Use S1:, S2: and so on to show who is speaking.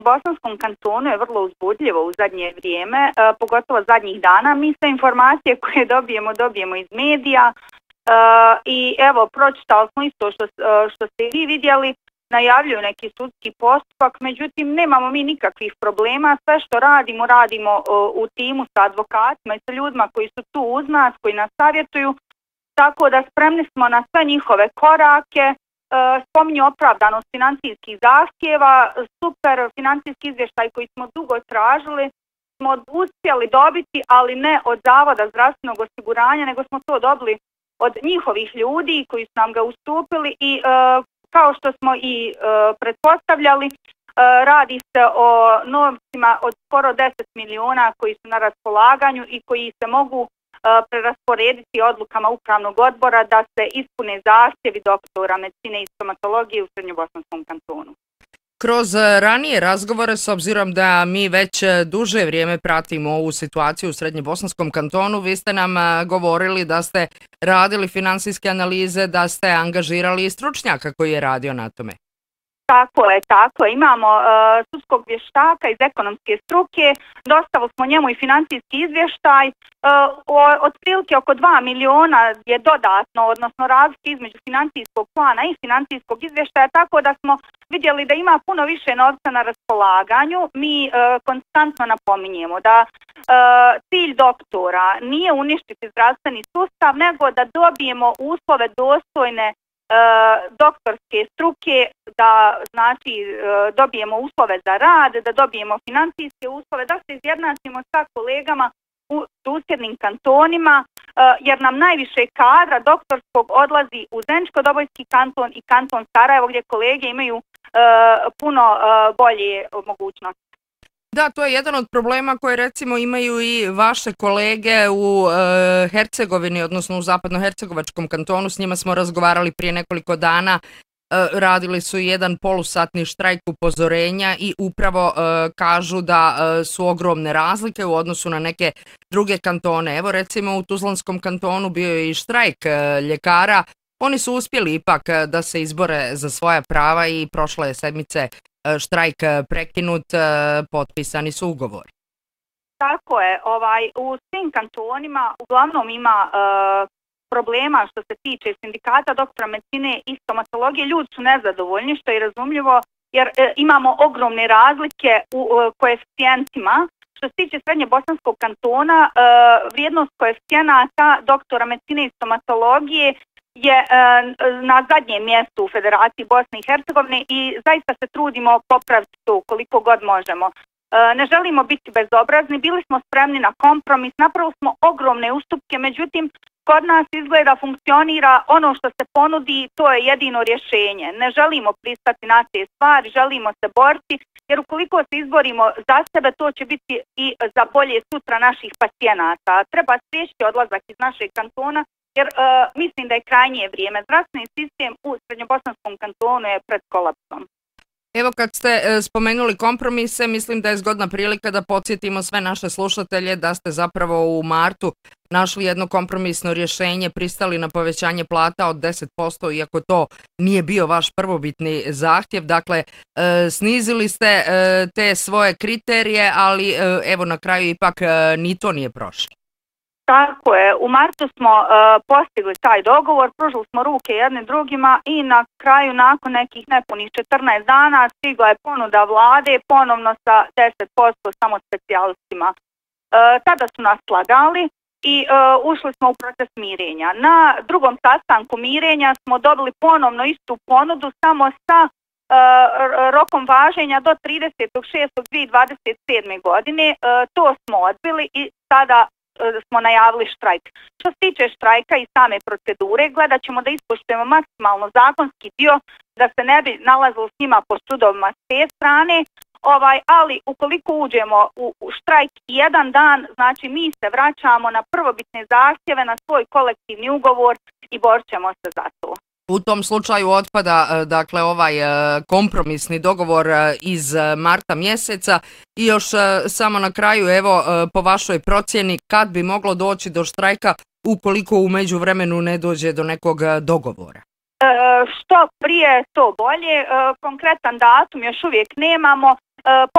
S1: Bosanskom kantonu je vrlo uzbudljivo u zadnje vrijeme, pogotovo zadnjih dana. Mi sve informacije koje dobijemo iz medija i evo, pročitali smo isto što ste vi vidjeli, najavljuju neki sudski postupak, međutim nemamo mi nikakvih problema, sve što radimo u timu sa advokatima i sa ljudima koji su tu uz nas, koji nas savjetuju, tako da spremni smo na sve njihove korake. Spominju opravdanost financijskih zahtjeva, super financijski izvještaj koji smo dugo tražili, smo uspjeli dobiti, ali ne od Zavoda zdravstvenog osiguranja, nego smo to dobili od njihovih ljudi koji su nam ga ustupili i kao što smo i pretpostavljali, radi se o novcima od skoro 10 miliona koji su na raspolaganju i koji se mogu prerasporediti odlukama upravnog odbora da se ispune zahtjevi doktora medicine i stomatologije u Srednjobosanskom kantonu.
S2: Kroz ranije razgovore, s obzirom da mi već duže vrijeme pratimo ovu situaciju u Srednjobosanskom kantonu, vi ste nam govorili da ste radili financijske analize, da ste angažirali i stručnjaka koji je radio na tome.
S1: Tako je. Imamo sudskog vještaka iz ekonomske struke, dostavili smo njemu i financijski izvještaj, otprilike oko 2 miliona je dodatno, odnosno razlike između financijskog plana i financijskog izvještaja, tako da smo vidjeli da ima puno više novca na raspolaganju. Mi konstantno napominjemo da cilj doktora nije uništiti zdravstveni sustav, nego da dobijemo uslove dostojne doktorske struke, da znači dobijemo uslove za rad, da dobijemo financijske uslove, da se izjednačimo sa kolegama u susjednim kantonima, jer nam najviše kadra doktorskog odlazi u Zeničko-Dobojski kanton i kanton Sarajevo, gdje kolege imaju puno bolje mogućnosti.
S2: Da, to je jedan od problema koje recimo imaju i vaše kolege u Hercegovini, odnosno u Zapadnohercegovačkom kantonu. S njima smo razgovarali prije nekoliko dana. Radili su jedan polusatni štrajk upozorenja i upravo kažu da su ogromne razlike u odnosu na neke druge kantone. Evo recimo u Tuzlanskom kantonu bio je i štrajk ljekara. Oni su uspjeli ipak da se izbore za svoja prava i prošle sedmice štrajk prekinut, potpisani su ugovori.
S1: Tako je, u svim kantonima uglavnom ima problema što se tiče sindikata doktora medicine i stomatologije. Ljudi su nezadovoljni, što je razumljivo, jer imamo ogromne razlike u koeficijentima. Što se tiče Srednjebosanskog kantona, vrijednost koeficijenata doktora medicine i stomatologije je na zadnjem mjestu u Federaciji Bosne i Hercegovine i zaista se trudimo popraviti to koliko god možemo. Ne želimo biti bezobrazni, bili smo spremni na kompromis, napravili smo ogromne ustupke, međutim kod nas izgleda funkcionira ono što se ponudi, to je jedino rješenje. Ne želimo pristati na te stvari, želimo se boriti, jer ukoliko se izborimo za sebe, to će biti i za bolje sutra naših pacijenata. Treba spriječiti odlazak iz našeg kantona, jer mislim da je krajnje vrijeme. Zdravstveni sistem u Srednjobosanskom kantonu je pred kolapsom.
S2: Evo kad ste spomenuli kompromise, mislim da je zgodna prilika da podsjetimo sve naše slušatelje da ste zapravo u martu našli jedno kompromisno rješenje, pristali na povećanje plata od 10%, iako to nije bio vaš prvobitni zahtjev. Dakle, snizili ste te svoje kriterije, ali evo na kraju ipak ni to nije prošlo.
S1: Tako je, u martu smo postigli taj dogovor, pružili smo ruke jednim drugima i na kraju nakon nekih nepunih 14 dana stigla je ponuda vlade ponovno sa 10% samo specijalistima. Tada su nas slagali i ušli smo u proces mirenja. Na drugom sastanku mirenja smo dobili ponovno istu ponudu samo sa rokom važenja do 30.6.2027. godine. To smo odbili i sada smo najavili štrajk. Što se tiče štrajka i same procedure, gledat ćemo da ispoštujemo maksimalno zakonski dio, da se ne bi nalazilo s njima po sudovima s te strane, ali ukoliko uđemo u štrajk jedan dan, znači mi se vraćamo na prvobitne zahtjeve, na svoj kolektivni ugovor i borit ćemo se za to.
S2: U tom slučaju otpada dakle ovaj kompromisni dogovor iz marta mjeseca i još samo na kraju, evo po vašoj procjeni, kad bi moglo doći do štrajka ukoliko u međuvremenu ne dođe do nekog dogovora?
S1: Što prije to bolje, konkretan datum još uvijek nemamo,